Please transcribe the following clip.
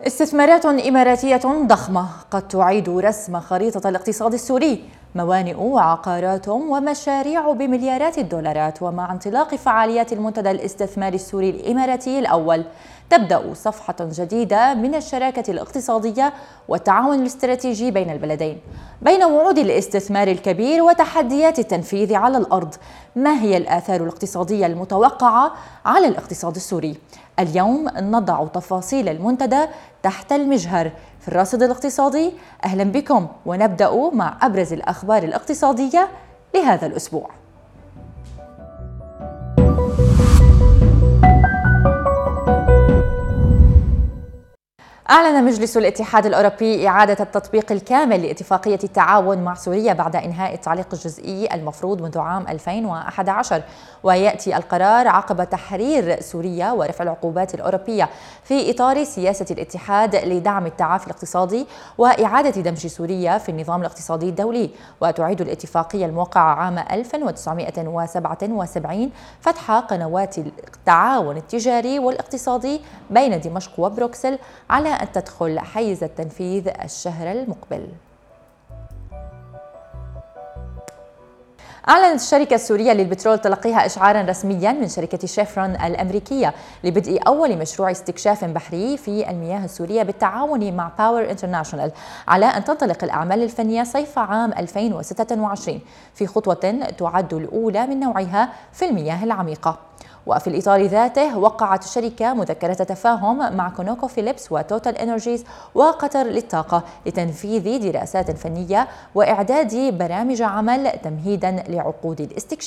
استثمارات إماراتية ضخمة قد تعيد رسم خريطة الاقتصاد السوري، موانئ وعقارات ومشاريع بمليارات الدولارات. ومع انطلاق فعاليات المنتدى الاستثماري السوري الإماراتي الأول، تبدأ صفحة جديدة من الشراكة الاقتصادية والتعاون الاستراتيجي بين البلدين. بين وعود الاستثمار الكبير وتحديات التنفيذ على الأرض، ما هي الآثار الاقتصادية المتوقعة على الاقتصاد السوري؟ اليوم نضع تفاصيل المنتدى تحت المجهر في الراصد الاقتصادي. أهلا بكم، ونبدأ مع أبرز الأخبار الاقتصادية لهذا الأسبوع. أعلن مجلس الاتحاد الأوروبي إعادة التطبيق الكامل لاتفاقية التعاون مع سوريا بعد إنهاء التعليق الجزئي المفروض منذ عام 2011، ويأتي القرار عقب تحرير سوريا ورفع العقوبات الأوروبية في إطار سياسة الاتحاد لدعم التعافي الاقتصادي وإعادة دمج سوريا في النظام الاقتصادي الدولي. وتعيد الاتفاقية الموقعة عام 1977 فتح قنوات التعاون التجاري والاقتصادي بين دمشق وبروكسل على أن تدخل حيز التنفيذ الشهر المقبل. أعلنت الشركة السورية للبترول تلقيها إشعاراً رسمياً من شركة شيفرون الأمريكية لبدء أول مشروع استكشاف بحري في المياه السورية بالتعاون مع باور انترناشونال، على أن تنطلق الأعمال الفنية صيف عام 2026 في خطوة تعد الأولى من نوعها في المياه العميقة. وفي الإطار ذاته، وقعت الشركة مذكرة تفاهم مع كونوكو فيليبس وتوتال إنرجيز وقطر للطاقة لتنفيذ دراسات فنية وإعداد برامج عمل تمهيداً لعقود الاستكشاف.